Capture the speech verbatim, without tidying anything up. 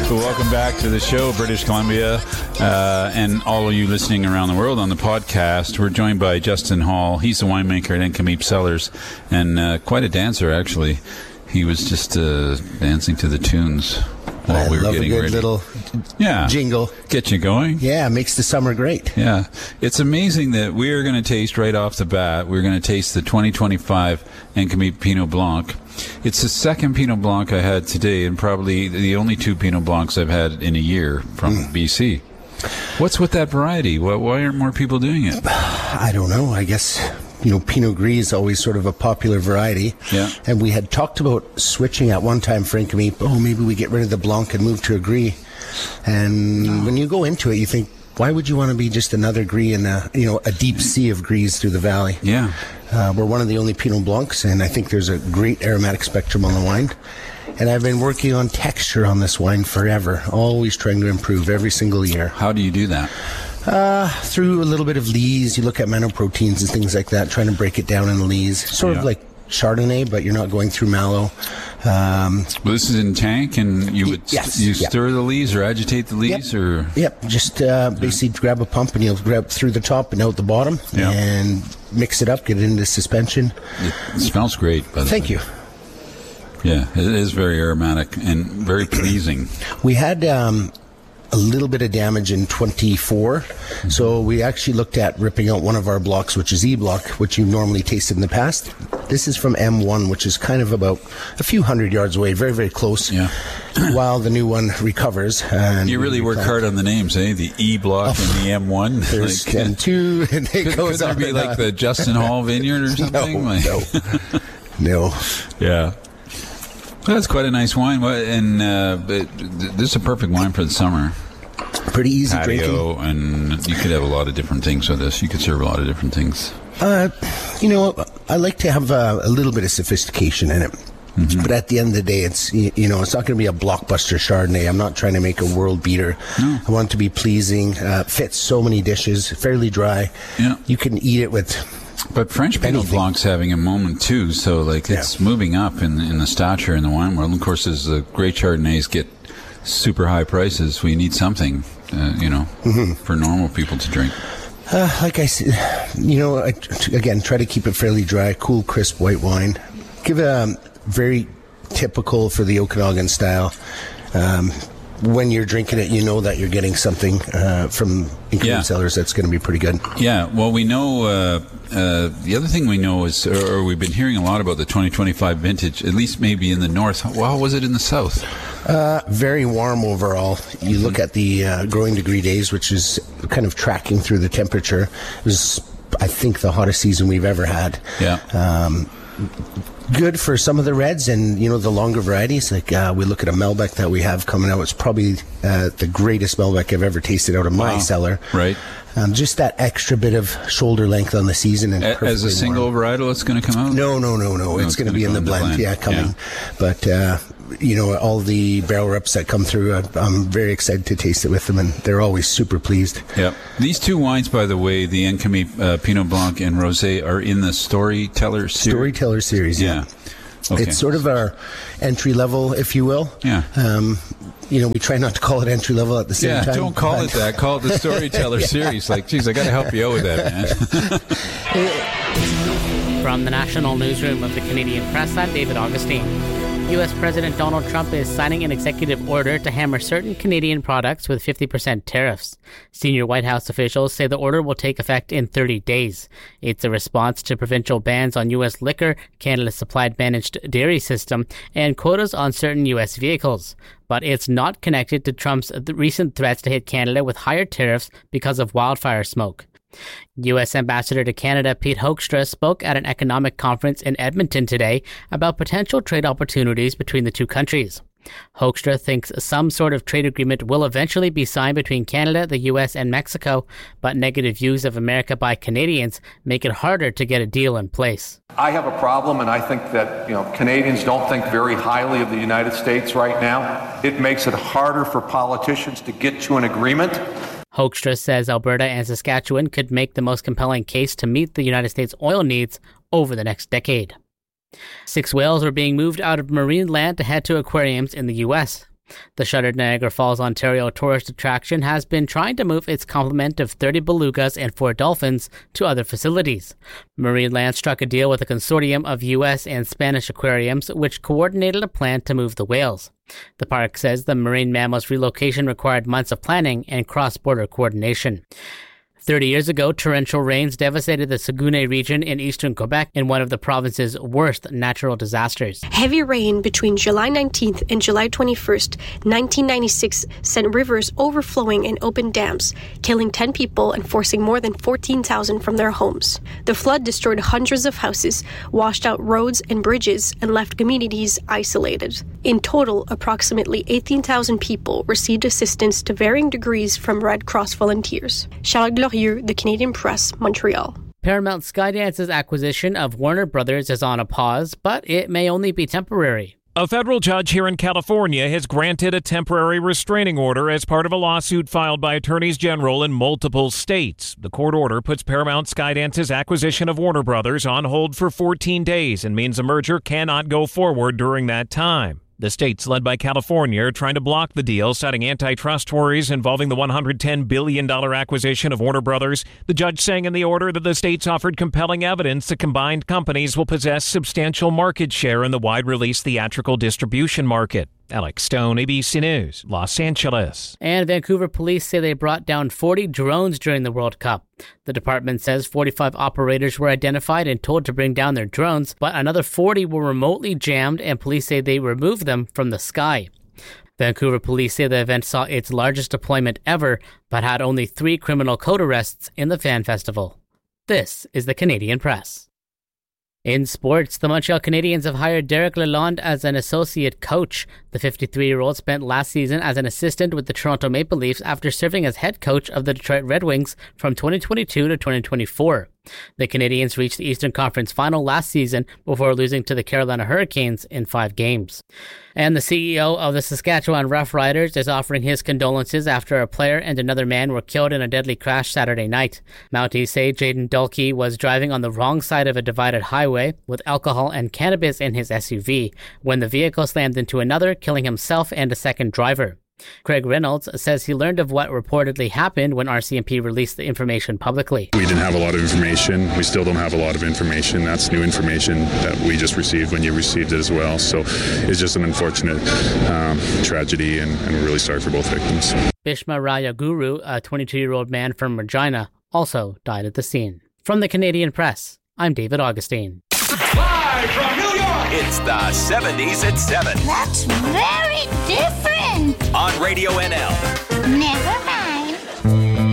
So welcome back to the show, British Columbia, uh, and all of you listening around the world on the podcast. We're joined by Justin Hall. He's the winemaker at Encameep Cellars, and uh, quite a dancer, actually. He was just uh, dancing to the tunes while I we were love getting a good ready. little yeah. jingle. Get you going. Yeah, makes the summer great. Yeah. It's amazing that we are going to taste right off the bat. We're going to taste the twenty twenty-five Encameep Pinot Blanc. It's the second Pinot Blanc I had today, and probably the only two Pinot Blancs I've had in a year from mm. B C. What's with that variety? Why, why aren't more people doing it? I don't know. I guess, you know, Pinot Gris is always sort of a popular variety. Yeah. And we had talked about switching at one time for Encameep. Oh, maybe we get rid of the Blanc and move to a Gris. And oh. when you go into it, you think, why would you want to be just another Gris in a, you know, a deep sea of Gris through the valley? Yeah. Uh, we're one of the only Pinot Blancs, and I think there's a great aromatic spectrum on the wine. And I've been working on texture on this wine forever, always trying to improve every single year. How do you do that? Uh, through a little bit of lees. You look at manoproteins and things like that, trying to break it down in the lees. Sort yeah. of like Chardonnay, but you're not going through mallow. Um, well, this is in tank, and you would yes, st- you yep. stir the lees or agitate the lees, yep. or yep, just uh, basically yeah. grab a pump and you'll grab through the top and out the bottom, yeah. and mix it up, get it into suspension. It smells great. By the Thank way. you. Yeah, it is very aromatic and very pleasing. We had um, a little bit of damage in twenty-four, mm-hmm. so we actually looked at ripping out one of our blocks, which is E block, which you've normally tasted in the past. This is from M one, which is kind of about a few hundred yards away, very, very close, yeah. while the new one recovers. And you really work hard on the names, eh? The E block oh, and the M one. There's like, M two, and it could, goes could there on be like on. the Justin Hall Vineyard or something? No, like, no. no. Yeah. Well, that's quite a nice wine, and uh, this is a perfect wine for the summer. Pretty easy Patio, drinking. And you could have a lot of different things with this. You could serve a lot of different things. Uh, you know, I like to have a, a little bit of sophistication in it. Mm-hmm. But at the end of the day, it's, you know, it's not going to be a blockbuster Chardonnay. I'm not trying to make a world beater. No. I want it to be pleasing, uh, fits so many dishes, fairly dry. Yeah. You can eat it with... But French Pinot Blanc's having a moment too, so like it's yeah. moving up in in the stature in the wine world. And of course, as the great Chardonnays get super high prices, we need something, uh, you know, mm-hmm. for normal people to drink. Uh, like I said, you know, I, again, try to keep it fairly dry, cool, crisp white wine. Give it a very typical for the Okanagan style. Um, when you're drinking it, you know that you're getting something uh, from Encameep yeah. Cellars that's going to be pretty good. Yeah, well, we know, uh, uh, the other thing we know is, or, or we've been hearing a lot about the twenty twenty-five vintage, at least maybe in the north. Well, was it in the south? Uh, very warm overall. You mm-hmm. look at the uh, growing degree days, which is kind of tracking through the temperature. It was, I think, the hottest season we've ever had. Yeah. Um, good for some of the reds and, you know, the longer varieties. Like uh, we look at a Malbec that we have coming out. It's probably uh, the greatest Malbec I've ever tasted out of my wow. cellar. Right. Um, just that extra bit of shoulder length on the season. And a- as a single warm. varietal, it's going to come out? No, no, no, no. no it's, it's going to be in the blend. blend. Yeah, coming. Yeah. But, uh, you know, all the barrel reps that come through, uh, I'm very excited to taste it with them, and they're always super pleased. Yeah. These two wines, by the way, the Encameep uh, Pinot Blanc and Rosé, are in the Storyteller series. Storyteller series, yeah. yeah. Okay. It's sort of our entry level, if you will. Yeah. Um, you know, we try not to call it entry level at the same yeah, time. Yeah, don't call but... it that. Call it the Storyteller yeah. series. Like, geez, I got to help you out with that, man. From the National Newsroom of the Canadian Press, I'm David Augustine. U S President Donald Trump is signing an executive order to hammer certain Canadian products with fifty percent tariffs. Senior White House officials say the order will take effect in thirty days. It's a response to provincial bans on U S liquor, Canada's supplied managed dairy system, and quotas on certain U S vehicles. But it's not connected to Trump's recent threats to hit Canada with higher tariffs because of wildfire smoke. U S Ambassador to Canada Pete Hoekstra spoke at an economic conference in Edmonton today about potential trade opportunities between the two countries. Hoekstra thinks some sort of trade agreement will eventually be signed between Canada, the U S, and Mexico, but negative views of America by Canadians make it harder to get a deal in place. I have a problem, and I think that, you know, Canadians don't think very highly of the United States right now. It makes it harder for politicians to get to an agreement. Hoekstra says Alberta and Saskatchewan could make the most compelling case to meet the United States oil needs over the next decade. Six whales are being moved out of marine land to head to aquariums in the U S. The shuttered Niagara Falls, Ontario tourist attraction has been trying to move its complement of thirty belugas and four dolphins to other facilities. Marineland struck a deal with a consortium of U S and Spanish aquariums, which coordinated a plan to move the whales. The park says the marine mammal's relocation required months of planning and cross-border coordination. Thirty years ago, torrential rains devastated the Saguenay region in eastern Quebec in one of the province's worst natural disasters. Heavy rain between July nineteenth and July twenty-first, nineteen ninety-six, sent rivers overflowing and opened dams, killing ten people and forcing more than fourteen thousand from their homes. The flood destroyed hundreds of houses, washed out roads and bridges, and left communities isolated. In total, approximately eighteen thousand people received assistance to varying degrees from Red Cross volunteers. Charlotte Glorieux, The Canadian Press, Montreal. Paramount Skydance's acquisition of Warner Brothers is on a pause, but it may only be temporary. A federal judge here in California has granted a temporary restraining order as part of a lawsuit filed by attorneys general in multiple states. The court order puts Paramount Skydance's acquisition of Warner Brothers on hold for fourteen days and means a merger cannot go forward during that time. The states led by California are trying to block the deal, citing antitrust worries involving the one hundred ten billion dollars acquisition of Warner Brothers. The judge saying in the order that the states offered compelling evidence the combined companies will possess substantial market share in the wide-release theatrical distribution market. Alex Stone, A B C News, Los Angeles. And Vancouver police say they brought down forty drones during the World Cup. The department says forty-five operators were identified and told to bring down their drones, but another forty were remotely jammed, and police say they removed them from the sky. Vancouver police say the event saw its largest deployment ever, but had only three criminal code arrests in the fan festival. This is the Canadian Press. In sports, the Montreal Canadiens have hired Derek Lalonde as an associate coach. The fifty-three-year-old spent last season as an assistant with the Toronto Maple Leafs after serving as head coach of the Detroit Red Wings from twenty twenty-two to twenty twenty-four. The Canadiens reached the Eastern Conference Final last season before losing to the Carolina Hurricanes in five games. And the C E O of the Saskatchewan Roughriders is offering his condolences after a player and another man were killed in a deadly crash Saturday night. Mounties say Jaden Dulkey was driving on the wrong side of a divided highway with alcohol and cannabis in his S U V when the vehicle slammed into another, killing himself and a second driver. Craig Reynolds says he learned of what reportedly happened when R C M P released the information publicly. We didn't have a lot of information. We still don't have a lot of information. That's new information that we just received when you received it as well. So it's just an unfortunate um, tragedy, and, and we're really sorry for both victims. Bhishma Raya Guru, a twenty-two-year-old man from Regina, also died at the scene. From the Canadian Press, I'm David Augustine. Live from New York, it's the seventies at seven. That's very different. On Radio N L.